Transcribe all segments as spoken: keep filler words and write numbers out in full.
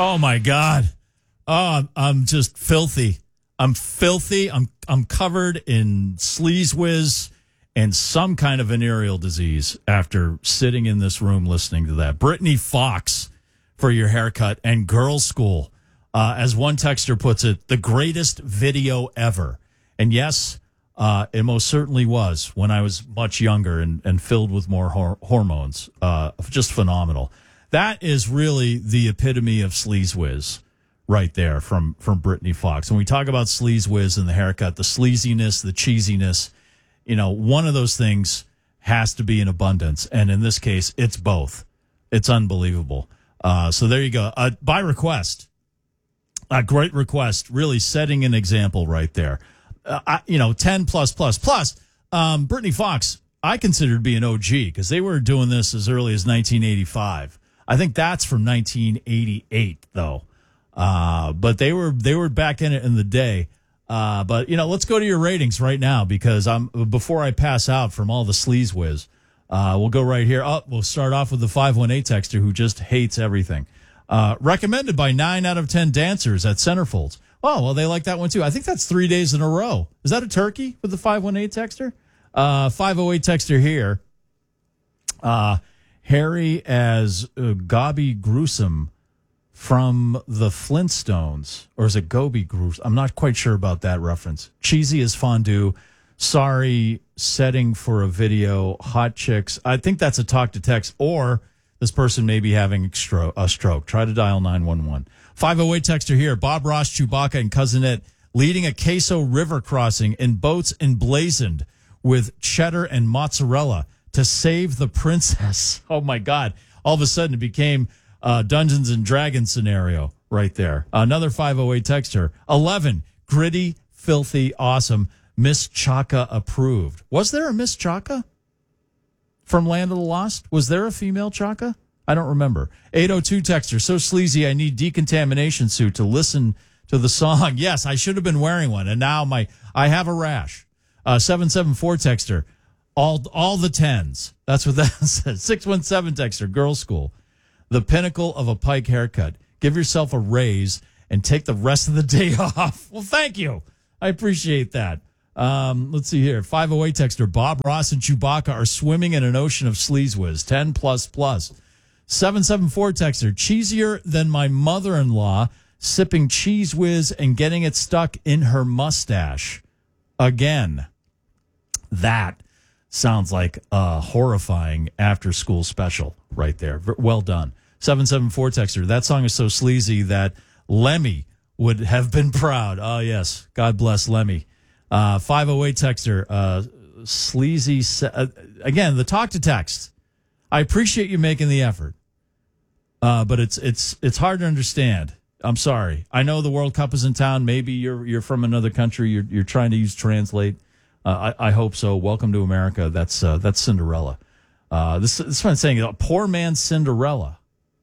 Oh, my God. Oh, I'm, I'm just filthy. I'm filthy. I'm I'm covered in sleaze whiz and some kind of venereal disease after sitting in this room listening to that. Brittany Fox for your haircut and Girls School. Uh, as one texter puts it, the greatest video ever. And yes, uh, it most certainly was when I was much younger and, and filled with more hor- hormones. Uh, just phenomenal. That is really the epitome of sleaze whiz right there from, from Brittany Fox. When we talk about sleaze whiz and the haircut, the sleaziness, the cheesiness, you know, one of those things has to be in abundance. And in this case, it's both. It's unbelievable. Uh, so there you go. Uh, by request. A great request, really setting an example right there. Uh, I, you know, ten plus plus plus. Um, Brittany Fox, I consider to be an O G because they were doing this as early as nineteen eighty-five. I think that's from nineteen eighty-eight, though. Uh, but they were they were back in it in the day. Uh, but you know, let's go to your ratings right now because I'm before I pass out from all the sleaze whiz. Uh, we'll go right here. Oh, we'll start off with the five one eight texter who just hates everything. Uh, recommended by nine out of ten dancers at Centerfolds. Oh, well, they like that one, too. I think that's three days in a row. Is that a turkey with the five one eight texter? Uh, five oh eight texter here. Uh, Harry as uh, Gobby Gruesome from the Flintstones. Or is it Gobi Gruesome? I'm not quite sure about that reference. Cheesy as fondue. Sorry, setting for a video. Hot chicks. I think that's a talk to text or... this person may be having a stroke. Try to dial nine one one. five oh eight texter here. Bob Ross, Chewbacca, and Cousinette leading a Queso River crossing in boats emblazoned with cheddar and mozzarella to save the princess. Oh, my God. All of a sudden, it became a Dungeons and Dragons scenario right there. Another five oh eight texter. eleven. Gritty, filthy, awesome. Miss Chaka approved. Was there a Miss Chaka? From Land of the Lost? Was there a female Chaka? I don't remember. eight oh two texter. So sleazy, I need decontamination suit to listen to the song. Yes, I should have been wearing one, and now my I have a rash. Uh, seven seven four texter. All all the tens. That's what that says. six one seven texter. Girls School. The pinnacle of a Pike haircut. Give yourself a raise and take the rest of the day off. Well, thank you. I appreciate that. Um, let's see here. five oh eight texter. Bob Ross and Chewbacca are swimming in an ocean of sleaze whiz. ten plus plus. seven seven four texter. Cheesier than my mother-in-law sipping cheese whiz and getting it stuck in her mustache. Again, that sounds like a horrifying after-school special right there. Well done. seven seven four texter. That song is so sleazy that Lemmy would have been proud. Oh, yes. God bless Lemmy. Uh, five oh eight texter, uh, sleazy. Se- uh, again, the talk to text. I appreciate you making the effort, uh, but it's it's it's hard to understand. I'm sorry. I know the World Cup is in town. Maybe you're you're from another country. You're you're trying to use Translate. Uh, I, I hope so. Welcome to America. That's uh, that's Cinderella. Uh, this, this is what I'm saying. A poor man's Cinderella.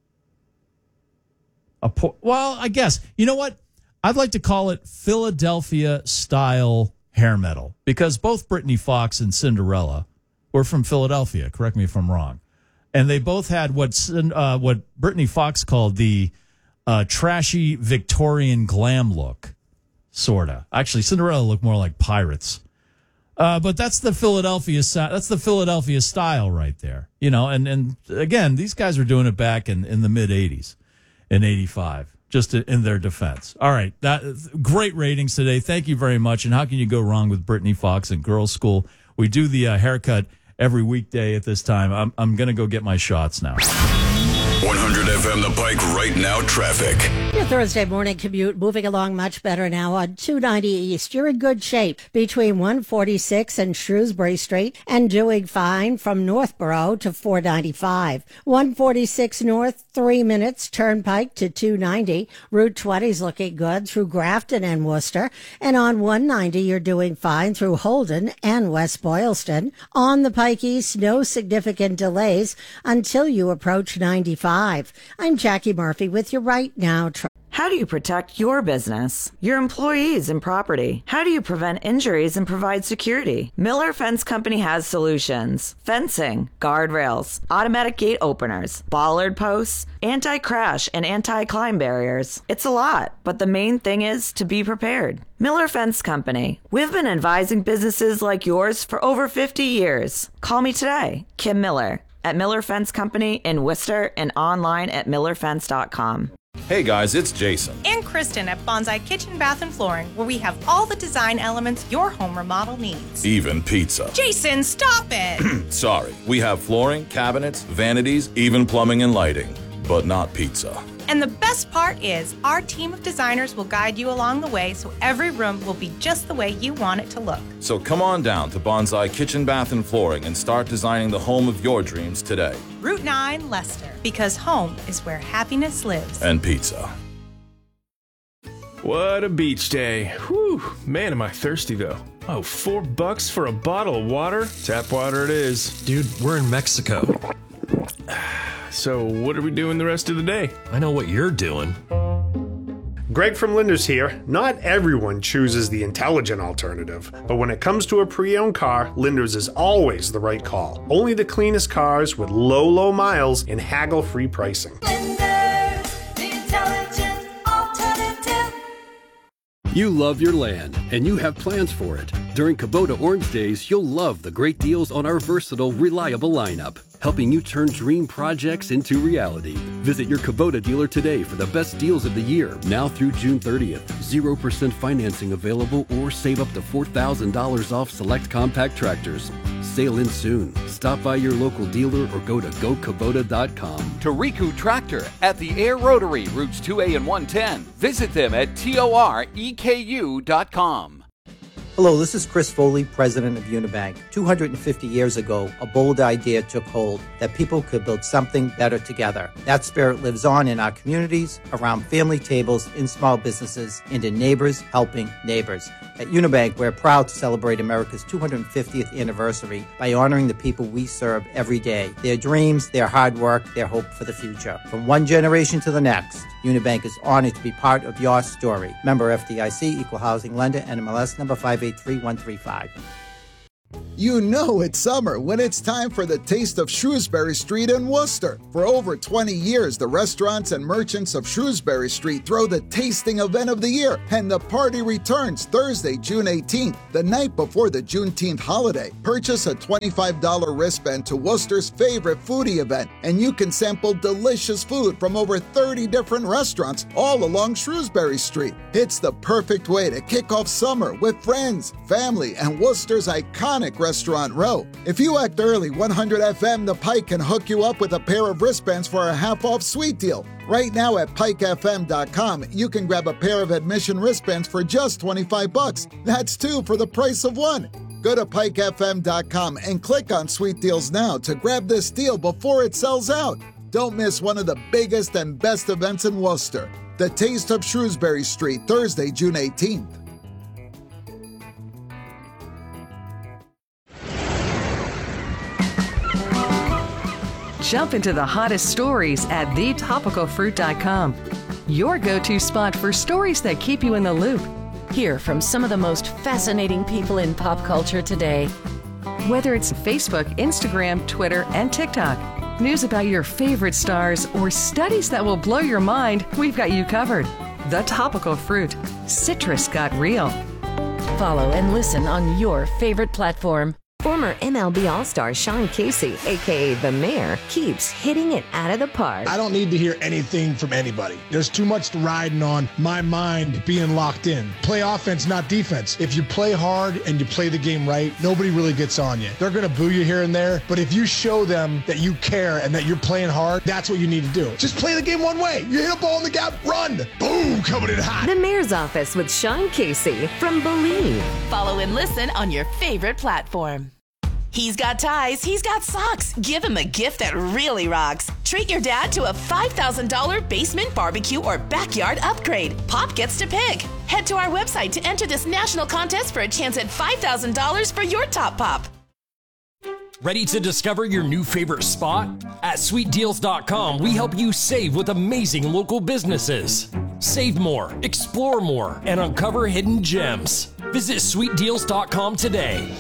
A poor. Well, I guess you know what. I'd like to call it Philadelphia style hair metal because both Brittany Fox and Cinderella were from Philadelphia. Correct me if I'm wrong. And they both had what uh, what Brittany Fox called the uh, trashy Victorian glam look, sort of. Actually, Cinderella looked more like pirates. Uh, but that's the Philadelphia that's the Philadelphia style right there. You know, and, and again, these guys were doing it back in, in the mid-eighties, in eighty-five. Just in their defense. All right. That, great ratings today. Thank you very much. And how can you go wrong with Brittany Fox and Girls School? We do the uh, haircut every weekday at this time. I'm, I'm going to go get my shots now. one hundred F M The Pike right now traffic. Your Thursday morning commute moving along much better now on two ninety East. You're in good shape between one forty-six and Shrewsbury Street and doing fine from Northborough to four ninety-five. one forty-six North, three minutes, Turnpike to two ninety. Route twenty's looking good through Grafton and Worcester. And on one ninety, you're doing fine through Holden and West Boylston. On the Pike East, no significant delays until you approach ninety-five. five. I'm Jackie Murphy with your Right Now Traffic. How do you protect your business, your employees, and property? How do you prevent injuries and provide security? Miller Fence Company has solutions. Fencing, guardrails, automatic gate openers, bollard posts, anti-crash and anti-climb barriers. It's a lot, but the main thing is to be prepared. Miller Fence Company. We've been advising businesses like yours for over fifty years. Call me today, Kim Miller, at Miller Fence Company in Worcester and online at miller fence dot com. Hey guys, it's Jason. And Kristen at Bonsai Kitchen, Bath and Flooring, where we have all the design elements your home remodel needs. Even pizza. Jason, stop it! Sorry, we have flooring, cabinets, vanities, even plumbing and lighting, but not pizza. And the best part is, our team of designers will guide you along the way so every room will be just the way you want it to look. So come on down to Bonsai Kitchen, Bath and Flooring and start designing the home of your dreams today. Route nine, Leicester, because home is where happiness lives. And pizza. What a beach day. Whew, man, am I thirsty though. Oh, four bucks for a bottle of water? Tap water it is. Dude, we're in Mexico. So what are we doing the rest of the day? I know what you're doing. Greg from Linders here. Not everyone chooses the intelligent alternative, but when it comes to a pre-owned car, Linders is always the right call. Only the cleanest cars with low, low miles and haggle-free pricing. Linders, the intelligent alternative. You love your land, and you have plans for it. During Kubota Orange Days, you'll love the great deals on our versatile, reliable lineup, helping you turn dream projects into reality. Visit your Kubota dealer today for the best deals of the year, now through June thirtieth. zero percent financing available or save up to four thousand dollars off select compact tractors. Sail in soon. Stop by your local dealer or go to go kubota dot com. Toriku Tractor at the Air Rotary, routes two A and one ten. Visit them at toreku dot com. Hello, this is Chris Foley, president of Unibank. two hundred fifty years ago, a bold idea took hold that people could build something better together. That spirit lives on in our communities, around family tables, in small businesses, and in neighbors helping neighbors. At Unibank, we're proud to celebrate America's two hundred fiftieth anniversary by honoring the people we serve every day, their dreams, their hard work, their hope for the future. From one generation to the next, Unibank is honored to be part of your story. Member F D I C, Equal Housing Lender, N M L S number five eight three one three five. You know it's summer when it's time for the Taste of Shrewsbury Street in Worcester. For over twenty years, the restaurants and merchants of Shrewsbury Street throw the tasting event of the year, and the party returns Thursday, June eighteenth, the night before the Juneteenth holiday. Purchase a twenty-five dollars wristband to Worcester's favorite foodie event, and you can sample delicious food from over thirty different restaurants all along Shrewsbury Street. It's the perfect way to kick off summer with friends, family, and Worcester's iconic Restaurant Row. If you act early, one hundred F M The Pike can hook you up with a pair of wristbands for a half-off sweet deal. Right now at pike f m dot com, you can grab a pair of admission wristbands for just twenty-five bucks. That's two for the price of one. Go to pike f m dot com and click on Sweet Deals now to grab this deal before it sells out. Don't miss one of the biggest and best events in Worcester. The Taste of Shrewsbury Street, Thursday, June eighteenth. Jump into the hottest stories at the topical fruit dot com. Your go-to spot for stories that keep you in the loop. Hear from some of the most fascinating people in pop culture today. Whether it's Facebook, Instagram, Twitter, and TikTok, news about your favorite stars, or studies that will blow your mind, we've got you covered. The Topical Fruit. Citrus got real. Follow and listen on your favorite platform. Former M L B All-Star Sean Casey, a k a. The Mayor, keeps hitting it out of the park. I don't need to hear anything from anybody. There's too much riding on my mind being locked in. Play offense, not defense. If you play hard and you play the game right, nobody really gets on you. They're going to boo you here and there, but if you show them that you care and that you're playing hard, that's what you need to do. Just play the game one way. You hit a ball in the gap, run. Boom, coming in hot. The Mayor's Office with Sean Casey from Believe. Follow and listen on your favorite platform. He's got ties, he's got socks. Give him a gift that really rocks. Treat your dad to a five thousand dollars basement barbecue or backyard upgrade. Pop gets to pick. Head to our website to enter this national contest for a chance at five thousand dollars for your top pop. Ready to discover your new favorite spot? At sweet deals dot com, we help you save with amazing local businesses. Save more, explore more, and uncover hidden gems. Visit sweet deals dot com today.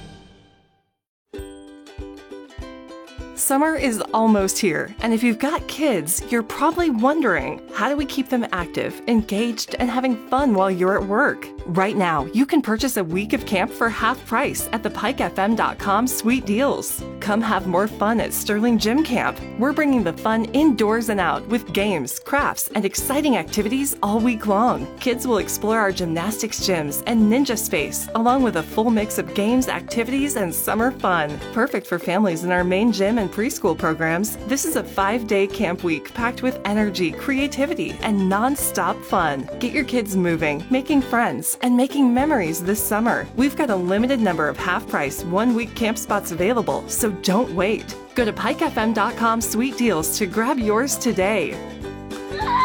Summer is almost here, and if you've got kids, you're probably wondering, how do we keep them active, engaged, and having fun while you're at work? Right now, you can purchase a week of camp for half price at the pike f m dot com Sweet Deals. Come have more fun at Sterling Gym Camp. We're bringing the fun indoors and out with games, crafts, and exciting activities all week long. Kids will explore our gymnastics gyms and ninja space, along with a full mix of games, activities, and summer fun. Perfect for families in our main gym and preschool programs. This is a five-day camp week packed with energy, creativity, and non-stop fun. Get your kids moving, making friends, and making memories this summer. We've got a limited number of half-price, one-week camp spots available, so don't wait. Go to pike f m dot com Sweet Deals to grab yours today.